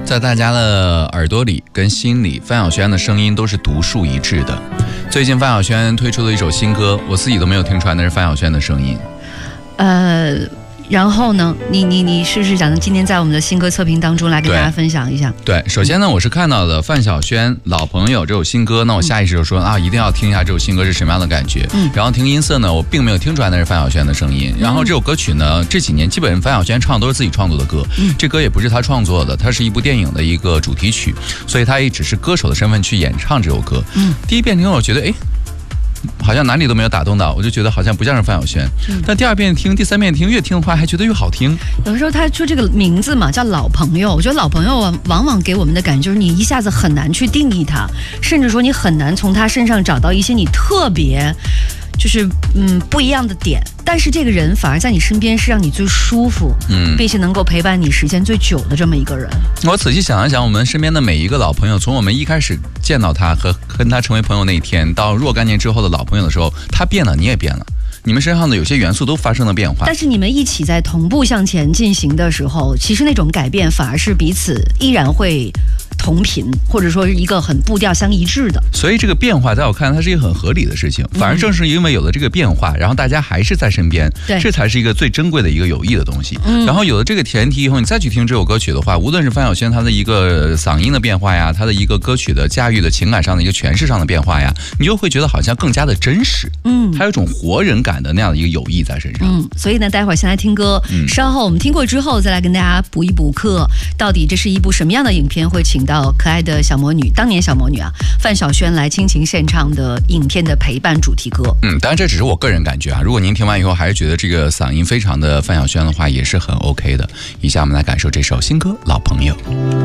在大家的耳朵里跟心里，范晓萱的声音都是独树一帜的。最近范晓萱推出了一首新歌，我自己都没有听出来那是范晓萱的声音。 然后呢，你是不是想今天在我们的新歌测评当中来跟大家分享一下？ 对，首先呢，我是看到了范晓萱老朋友这首新歌，那我下意识就说一定要听一下这首新歌是什么样的感觉。然后听音色呢，我并没有听出来那是范晓萱的声音。然后这首歌曲呢，这几年基本上范晓萱唱都是自己创作的歌，这歌也不是她创作的，它是一部电影的一个主题曲，所以她也只是歌手的身份去演唱这首歌。第一遍听我觉得好像哪里都没有打动到，我就觉得好像不像是范晓萱。但第二遍听、第三遍听，越听的话还觉得越好听。 有时候他说这个名字嘛，叫老朋友，我觉得老朋友往往给我们的感觉就是你一下子很难去定义他，甚至说你很难从他身上找到一些你特别就是不一样的点，但是这个人反而在你身边是让你最舒服，并且能够陪伴你时间最久的这么一个人。 我仔细想一想，我们身边的每一个老朋友，从我们一开始见到他和跟他成为朋友那一天，到若干年之后的老朋友的时候，他变了，你也变了，你们身上的有些元素都发生了变化。 但是你们一起在同步向前进行的时候，其实那种改变反而是彼此依然会同频，或者说是一个很步调相一致的。 所以这个变化在我看来它是一个很合理的事情，反而正是因为有了这个变化，然后大家还是在身边，这才是一个最珍贵的一个有益的东西。然后有了这个前提以后，你再去听这首歌曲的话，无论是范晓萱她的一个嗓音的变化呀，她的一个歌曲的驾驭的情感上的一个诠释上的变化呀，你就会觉得好像更加的真实，它有一种活人感的那样的一个有益在身上。 所以呢，待会儿先来听歌，稍后我们听过之后再来跟大家补一补课，到底这是一部什么样的影片，会请到可爱的小魔女，当年小魔女范晓萱来倾情献唱的影片的陪伴主题歌。 当然这只是我个人感觉如果您听完以后还是觉得这个嗓音非常的范晓萱的话，也是很 OK 的。以下我们来感受这首新歌《老朋友》。